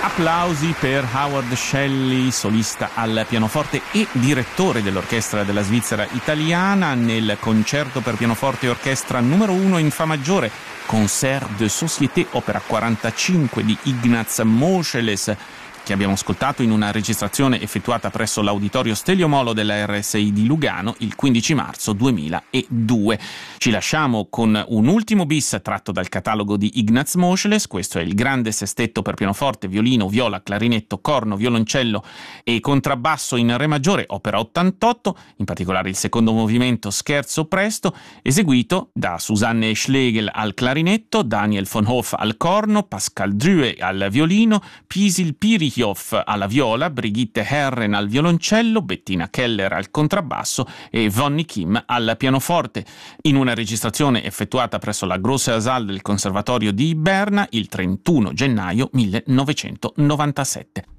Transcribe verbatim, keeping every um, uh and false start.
Applausi per Howard Shelley, solista al pianoforte e direttore dell'orchestra della Svizzera italiana, nel concerto per pianoforte e orchestra numero uno in fa maggiore, Concert de Société, opera quarantacinque di Ignaz Moscheles, che abbiamo ascoltato in una registrazione effettuata presso l'Auditorio Stelio Molo della R S I di Lugano il quindici marzo duemiladue. Ci lasciamo con un ultimo bis tratto dal catalogo di Ignaz Moscheles. Questo è il grande sestetto per pianoforte, violino, viola, clarinetto, corno, violoncello e contrabbasso in re maggiore, opera ottantotto, in particolare il secondo movimento Scherzo presto, eseguito da Susanne Schlegel al clarinetto, Daniel von Hoff al corno, Pascal Drue al violino, Pisil Piri alla viola, Brigitte Herren al violoncello, Bettina Keller al contrabbasso e Vonnie Kim al pianoforte, in una registrazione effettuata presso la Grosse Saal del Conservatorio di Berna il trentuno gennaio millenovecentonovantasette.